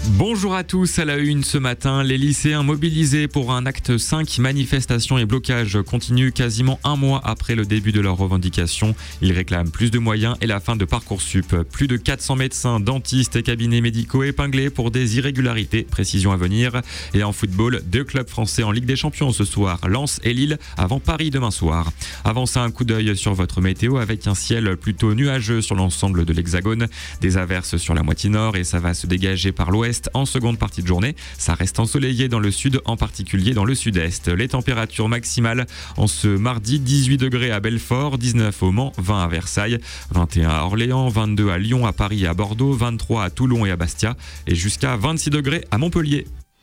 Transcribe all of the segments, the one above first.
Bonjour à tous, à la une ce matin, les lycéens mobilisés pour un acte 5, manifestation et blocage continuent quasiment un mois après le début de leurs revendications. Ils réclament plus de moyens et la fin de Parcoursup. Plus de 400 médecins, dentistes et cabinets médicaux épinglés pour des irrégularités, précision à venir. Et en football, 2 clubs français en Ligue des Champions ce soir, Lens et Lille, avant Paris demain soir. Avant ça, un coup d'œil sur votre météo avec un ciel plutôt nuageux sur l'ensemble de l'Hexagone. Des averses sur la moitié nord et ça va se dégager par l'ouest en seconde partie de journée. Ça reste ensoleillé dans le sud, en particulier dans le sud-est. Les températures maximales en ce mardi, 18 degrés à Belfort, 19 au Mans, 20 à Versailles, 21 à Orléans, 22 à Lyon, à Paris et à Bordeaux, 23 à Toulon et à Bastia et jusqu'à 26 degrés à Montpellier.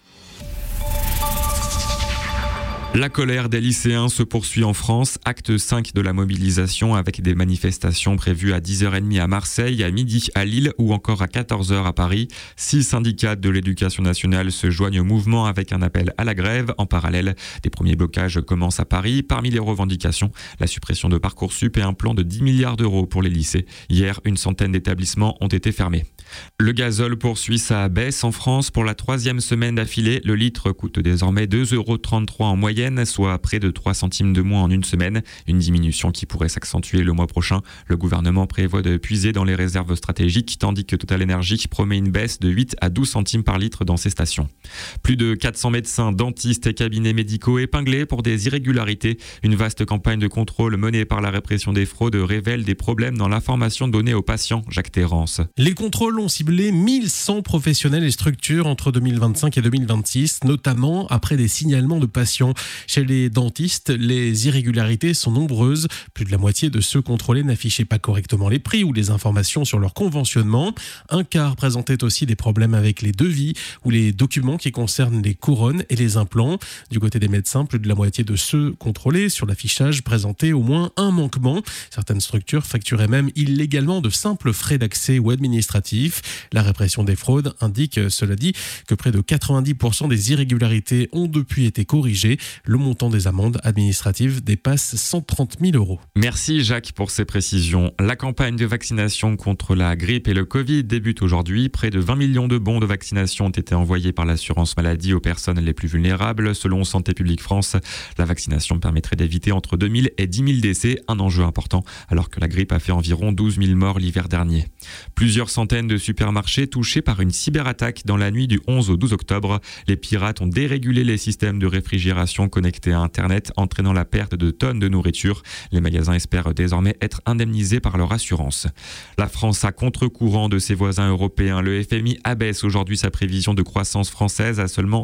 La colère des lycéens se poursuit en France. Acte 5 de la mobilisation avec des manifestations prévues à 10h30 à Marseille, à midi à Lille ou encore à 14h à Paris. 6 syndicats de l'éducation nationale se joignent au mouvement avec un appel à la grève. En parallèle, des premiers blocages commencent à Paris. Parmi les revendications, la suppression de Parcoursup et un plan de 10 milliards d'euros pour les lycées. Hier, une centaine d'établissements ont été fermés. Le gazole poursuit sa baisse en France. Pour la 3e semaine d'affilée, le litre coûte désormais 2,33 € en moyenne, soit près de 3 centimes de moins en une semaine. Une diminution qui pourrait s'accentuer le mois prochain. Le gouvernement prévoit de puiser dans les réserves stratégiques, tandis que Total Energy promet une baisse de 8 à 12 centimes par litre dans ses stations. Plus de 400 médecins, dentistes et cabinets médicaux épinglés pour des irrégularités. Une vaste campagne de contrôle menée par la répression des fraudes révèle des problèmes dans l'information donnée aux patients. Jacques Terrance. Les contrôles ont ciblé 1100 professionnels et structures entre 2025 et 2026, notamment après des signalements de patients. Chez les dentistes, les irrégularités sont nombreuses. Plus de la moitié de ceux contrôlés n'affichaient pas correctement les prix ou les informations sur leur conventionnement. Un quart présentait aussi des problèmes avec les devis ou les documents qui concernent les couronnes et les implants. Du côté des médecins, plus de la moitié de ceux contrôlés sur l'affichage présentaient au moins un manquement. Certaines structures facturaient même illégalement de simples frais d'accès ou administratifs. La répression des fraudes indique, cela dit, que près de 90% des irrégularités ont depuis été corrigées. Le montant des amendes administratives dépasse 130 000 €. Merci Jacques pour ces précisions. La campagne de vaccination contre la grippe et le Covid débute aujourd'hui. Près de 20 millions de bons de vaccination ont été envoyés par l'assurance maladie aux personnes les plus vulnérables. Selon Santé publique France, la vaccination permettrait d'éviter entre 2 000 et 10 000 décès, un enjeu important alors que la grippe a fait environ 12 000 morts l'hiver dernier. Plusieurs centaines de supermarchés touchés par une cyberattaque dans la nuit du 11 au 12 octobre. Les pirates ont dérégulé les systèmes de réfrigération connectés à Internet, entraînant la perte de tonnes de nourriture. Les magasins espèrent désormais être indemnisés par leur assurance. La France à contre-courant de ses voisins européens. Le FMI abaisse aujourd'hui sa prévision de croissance française à seulement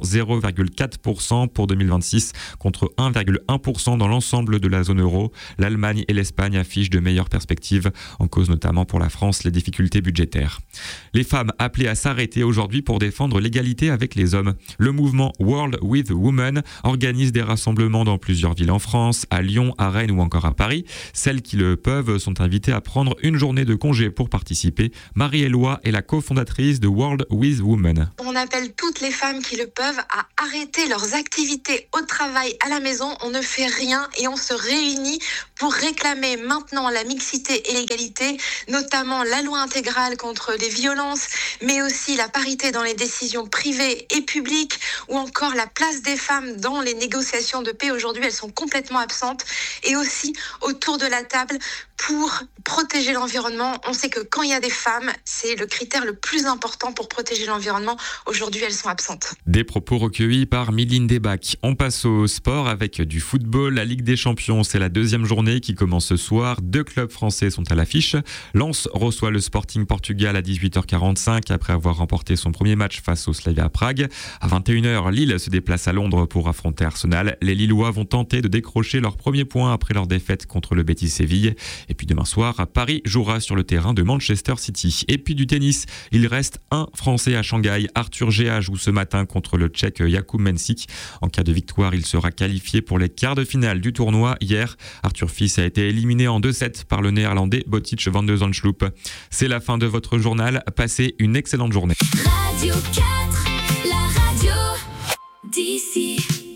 0,4% pour 2026 contre 1,1% dans l'ensemble de la zone euro. L'Allemagne et l'Espagne affichent de meilleures perspectives, en cause notamment pour la France les difficultés budgétaires. Les femmes appelées à s'arrêter aujourd'hui pour défendre l'égalité avec les hommes. Le mouvement World with Women organise des rassemblements dans plusieurs villes en France, à Lyon, à Rennes ou encore à Paris. Celles qui le peuvent sont invitées à prendre une journée de congé pour participer. Marie-Éloi est la cofondatrice de World with Women. On appelle toutes les femmes qui le peuvent à arrêter leurs activités au travail, à la maison. On ne fait rien et on se réunit pour réclamer maintenant la mixité et l'égalité, notamment la loi intégrale contre les violences, mais aussi la parité dans les décisions privées et publiques, ou encore la place des femmes dans les négociations de paix. Aujourd'hui, elles sont complètement absentes. Et aussi autour de la table pour protéger l'environnement. On sait que quand il y a des femmes, c'est le critère le plus important pour protéger l'environnement. Aujourd'hui, elles sont absentes. Des propos recueillis par Mylène Debac. On passe au sport avec du football. La Ligue des Champions, c'est la 2e journée qui commence ce soir. 2 clubs français sont à l'affiche. Lens reçoit le Sporting Portugal à 18h45 après avoir remporté son premier match face au Slavia Prague. À 21h, Lille se déplace à Londres pour affronter Arsenal. Les Lillois vont tenter de décrocher leur premier point après leur défaite contre le Betis Séville. Et puis demain soir, Paris jouera sur le terrain de Manchester City. Et puis du tennis, il reste un Français à Shanghai. Arthur Géa joue ce matin contre le Tchèque Jakub Mensik. En cas de victoire, il sera qualifié pour les quarts de finale du tournoi. Hier, Arthur Fils a été éliminé en 2-7 par le néerlandais Botic van de Zandschulp. C'est la fin de votre journal. Passez une excellente journée. Radio 4, la radio d'ici.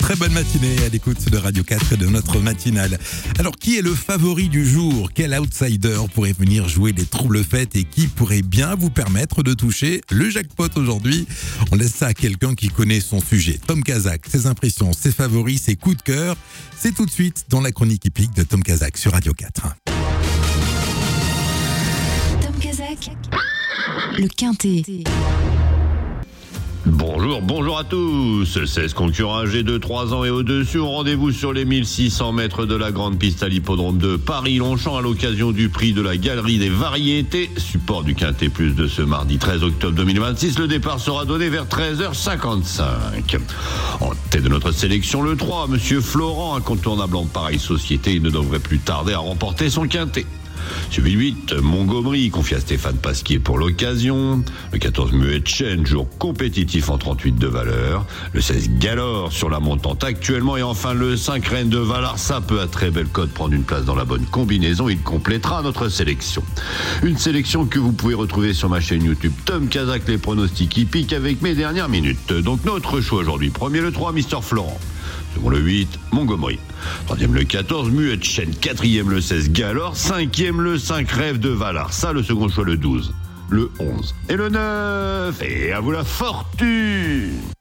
Très bonne matinée à l'écoute de Radio 4 et de notre matinale. Alors, qui est le favori du jour? Quel outsider pourrait venir jouer les troubles fêtes et qui pourrait bien vous permettre de toucher le jackpot aujourd'hui? On laisse ça à quelqu'un qui connaît son sujet. Tom Kazak, ses impressions, ses favoris, ses coups de cœur. C'est tout de suite dans la chronique hippique de Tom Kazak sur Radio 4. Tom Kazak, le Quintet. Bonjour à tous. 16 concurrents âgés de 3 ans et au-dessus ont rendez-vous sur les 1600 mètres de la grande piste à l'hippodrome de Paris-Longchamp à l'occasion du prix de la Galerie des Variétés, support du Quintet Plus de ce mardi 13 octobre 2026. Le départ sera donné vers 13h55. En tête de notre sélection, le 3, Monsieur Florent, incontournable en pareille société, il ne devrait plus tarder à remporter son Quintet. Suivi 8, Montgomery, confié à Stéphane Pasquier pour l'occasion. Le 14, Muet Chen, jour compétitif en 38 de valeur. Le 16, Galore sur la montante actuellement. Et enfin le 5, Reine de Valar, ça peut à très belle cote prendre une place dans la bonne combinaison. Il complétera notre sélection. Une sélection que vous pouvez retrouver sur ma chaîne YouTube Tom Kazak, les pronostics hippiques avec mes dernières minutes. Donc notre choix aujourd'hui, premier le 3, Mister Florent. Second le 8, Montgomery. Troisième le 14, Muet Chen. Quatrième le 16, Galore. Cinquième le 5, Rêve de Valar. Ça, le second choix le 12. Le 11 et le 9. Et à vous la fortune!